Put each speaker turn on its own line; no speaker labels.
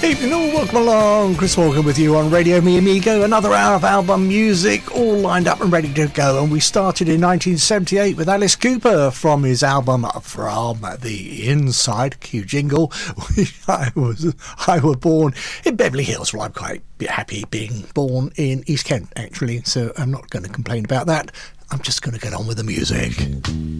Evening all, welcome along. Chris Walker with you on Radio Me Amigo. Another hour of album music all lined up and ready to go. And we started in 1978 with Alice Cooper from his album From the Inside. Cue jingle. I was born in Beverly Hills. Well, I'm quite happy being born in East Kent, actually. So I'm not going to complain about that. I'm just going to get on with the music.